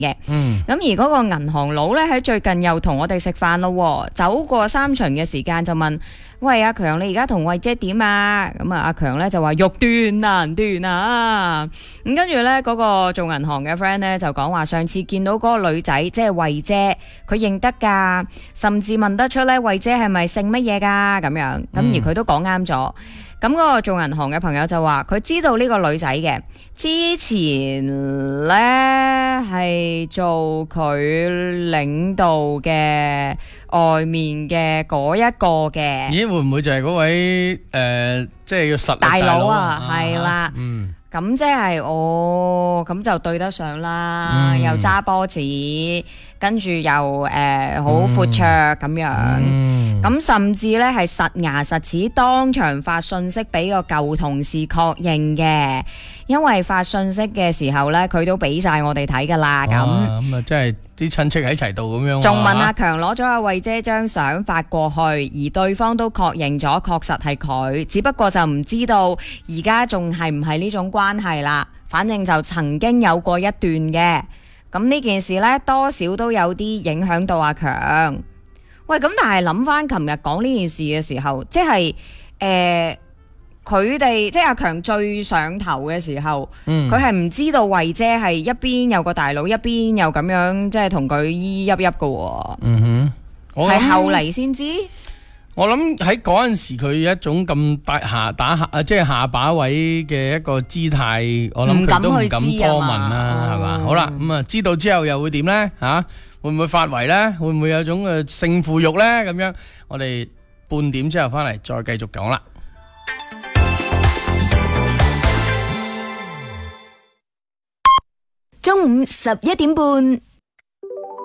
嘅。咁而嗰個銀行佬咧喺最近又同我哋食飯咯，走過3巡嘅時間就問：喂，阿強，你而家同慧姐點啊？咁啊，阿強咧就話欲斷難斷啊！咁跟住咧嗰個做銀行嘅 friend 咧就講話，上次見到嗰個女仔即係慧姐，佢認得噶，甚至問得出咧慧姐係咪姓乜嘢噶咁樣。咁而佢都講啱咗。咁嗰個做銀行嘅朋友就話佢知道呢個女仔嘅，之前呢係做佢領導嘅外面嘅嗰一個嘅。 咦，會唔會就係嗰位即係要實力大佬啊？ 啊係啦，咁即係咁就對得上啦，又揸波子，跟住又好闊綽咁樣。咁甚至咧係實牙實齒當場發信息俾個舊同事確認嘅，因為發信息嘅時候咧佢都俾晒我哋睇噶啦。咁啊，即係啲親戚喺齊度咁樣。 仲問阿強攞咗阿慧姐張相發過去，而對方都確認咗，確實係佢，只不過就唔知道而家仲係唔係呢種關係啦。反正就曾經有過一段嘅。咁呢件事咧多少都有啲影響到阿強。喂，咁但係諗翻琴日講呢件事嘅時候，即係佢哋即係阿強最上頭嘅時候，佢係唔知道慧姐係一邊有個大佬，一邊又咁樣即係同佢依依泣泣嘅。係後嚟先知。 我諗喺嗰陣時，佢一種咁即係下把位嘅一個姿態，我諗佢都唔敢多問啦，係嘛？好啦，咁啊，知道之後又會點呢？吓？會唔會發圍呢？會唔會有種勝負欲呢？咁樣，我哋半點之後翻嚟再繼續講啦。 中午11點半。